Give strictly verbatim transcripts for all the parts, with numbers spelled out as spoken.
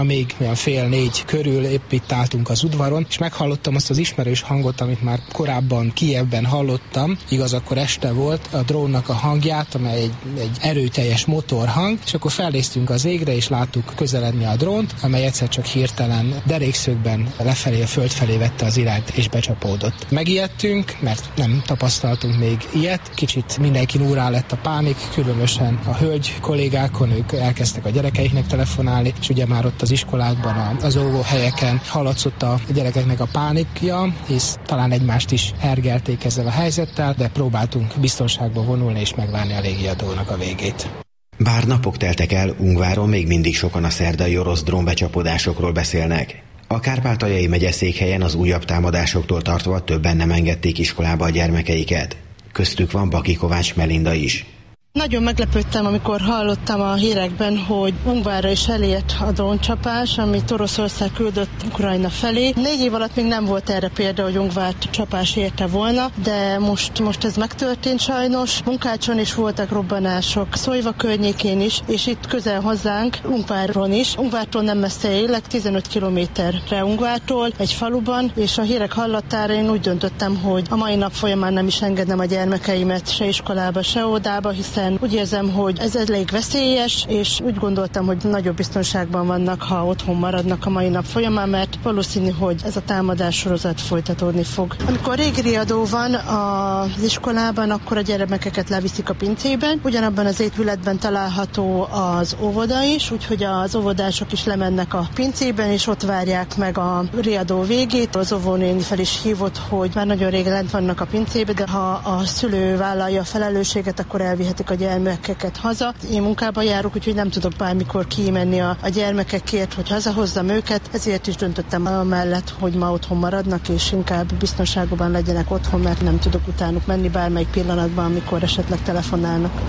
Még olyan fél négy körül épp itt álltunk az udvaron, és meghallottam azt az ismerős hangot, amit már korábban Kijevben hallottam. Igaz, akkor este volt, a drónnak a hangját, amely egy, egy erőteljes motorhang, és akkor felnéztünk az égre, és láttuk közeledni a drónt, amely egyszer csak hirtelen derékszögben lefelé, a föld felé vette az irányt, és becsapódott. Megijedtünk, mert nem tapasztaltunk még ilyet. Kicsit mindenkin úrá lett a pánik, különösen a hölgy kollégákon, ők elkezdtek a gyerekeiknek telefonálni, és ugye már ott az iskolákban, az óvóhelyeken hallatszott a gyerekeknek a pánikja, hisz talán egymást is hergelték ezzel a helyzettel, de próbáltunk biztonságba vonulni és megvárni a légiadónak a végét. Bár napok teltek el, Ungváron még mindig sokan a szerdai orosz drónbecsapódásokról beszélnek. A Kárpátaljai megyeszékhelyen az újabb támadásoktól tartva többen nem engedték iskolába a gyermekeiket. Köztük van Baki Kovács Melinda is. Nagyon meglepődtem, amikor hallottam a hírekben, hogy Ungvárra is elért a dróncsapás, amit Oroszország küldött Ukrajna felé. Négy év alatt még nem volt erre példa, hogy Ungvárt csapás érte volna, de most, most ez megtörtént sajnos. Munkácson is voltak robbanások, Szólyva környékén is, és itt közel hozzánk, Ungváron is. Ungvártól nem messze élek, tizenöt kilométerre Ungvártól, egy faluban, és a hírek hallatára én úgy döntöttem, hogy a mai nap folyamán nem is engednem a gyermekeimet se iskolába, se óvodába, hiszen úgy érzem, hogy ez elég veszélyes, és úgy gondoltam, hogy nagyobb biztonságban vannak, ha otthon maradnak a mai nap folyamán, mert valószínű, hogy ez a támadás sorozat folytatódni fog. Amikor régi riadó van az iskolában, akkor a gyermekeket leviszik a pincében. Ugyanabban az épületben található az óvoda is, úgyhogy az óvodások is lemennek a pincében, és ott várják meg a riadó végét. Az óvónéni fel is hívott, hogy már nagyon régen lent vannak a pincében, de ha a szülő vállalja a felelősséget, akkor elvihetik a gyermekeket haza. Én munkába járok, úgyhogy nem tudok bármikor kimenni a, a gyermekekért, hogy hazahozzam őket, ezért is döntöttem amellett, hogy ma otthon maradnak, és inkább biztonságban legyenek otthon, mert nem tudok utánuk menni bármelyik pillanatban, amikor esetleg telefonálnak.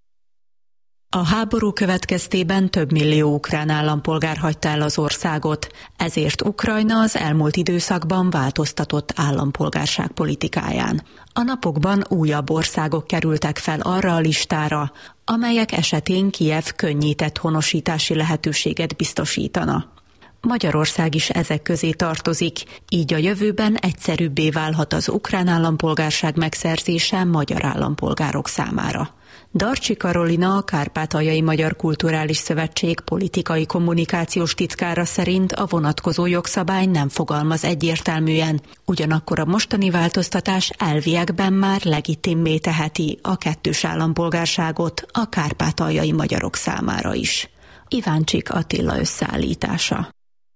A háború következtében több millió ukrán állampolgár hagyta el az országot, ezért Ukrajna az elmúlt időszakban változtatott állampolgárság politikáján. A napokban újabb országok kerültek fel arra a listára, amelyek esetén Kijev könnyített honosítási lehetőséget biztosítana. Magyarország is ezek közé tartozik, így a jövőben egyszerűbbé válhat az ukrán állampolgárság megszerzése magyar állampolgárok számára. Darcsi Karolina, a Kárpátaljai Magyar Kulturális Szövetség politikai kommunikációs titkára szerint a vonatkozó jogszabály nem fogalmaz egyértelműen, ugyanakkor a mostani változtatás elviekben már legitimmé teheti a kettős állampolgárságot a kárpátaljai magyarok számára is. Iváncsik Attila összeállítása.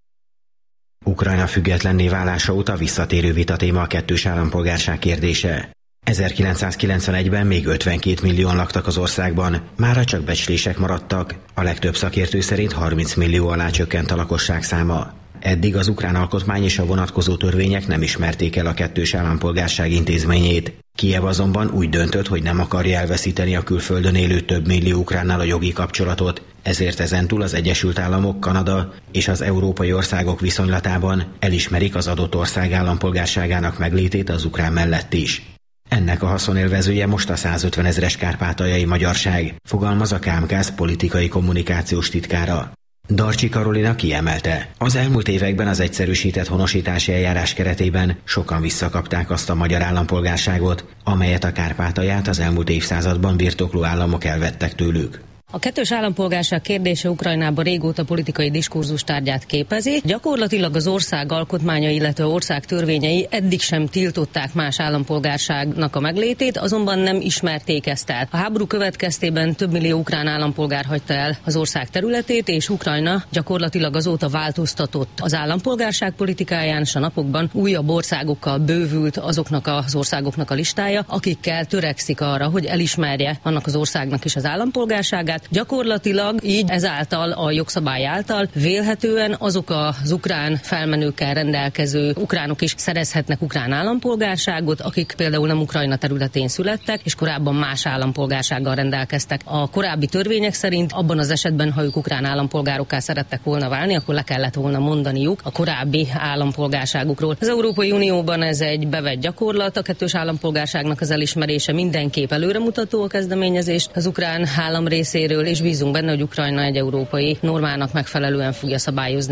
Ukrajna függetlenné válása óta visszatérő vitatéma a kettős állampolgárság kérdése. ezerkilencszázkilencvenegyben még ötvenkét millióan laktak az országban, mára csak becslések maradtak, a legtöbb szakértő szerint harminc millió alá csökkent a lakosság száma. Eddig az ukrán alkotmány és a vonatkozó törvények nem ismerték el a kettős állampolgárság intézményét. Kijev azonban úgy döntött, hogy nem akarja elveszíteni a külföldön élő több millió ukránnal a jogi kapcsolatot, ezért ezentúl az Egyesült Államok, Kanada és az európai országok viszonylatában elismerik az adott ország állampolgárságának meglétét az ukrán mellett is. Ennek a haszonélvezője most a százötven ezres kárpátaljai magyarság, fogalmaz a KáMKÁZ politikai kommunikációs titkára. Darcsi Karolina kiemelte, az elmúlt években az egyszerűsített honosítási eljárás keretében sokan visszakapták azt a magyar állampolgárságot, amelyet a Kárpátalját az elmúlt évszázadban birtokló államok elvettek tőlük. A kettős állampolgárság kérdése Ukrajnában régóta politikai diskurzus tárgyát képezi. Gyakorlatilag az ország alkotmánya, illetve ország törvényei eddig sem tiltották más állampolgárságnak a meglétét, azonban nem ismerték ezt el. A háború következtében több millió ukrán állampolgár hagyta el az ország területét, és Ukrajna gyakorlatilag azóta változtatott az állampolgárság politikáján, és a napokban újabb országokkal bővült azoknak az országoknak a listája, akikkel törekszik arra, hogy elismerje annak az országnak is az állampolgárságát. Gyakorlatilag így ezáltal a jogszabály által vélhetően azok az ukrán felmenőkkel rendelkező ukránok is szerezhetnek ukrán állampolgárságot, akik például nem Ukrajna területén születtek, és korábban más állampolgársággal rendelkeztek. A korábbi törvények szerint abban az esetben, ha ők ukrán állampolgárokká szerettek volna válni, akkor le kellett volna mondaniuk a korábbi állampolgárságukról. Az Európai Unióban ez egy bevett gyakorlat, a kettős állampolgárságnak az elismerése mindenképp előremutató a kezdeményezés az ukrán állam részéről, részéről, és bízunk benne, hogy Ukrajna egy európai normának megfelelően fogja szabályozni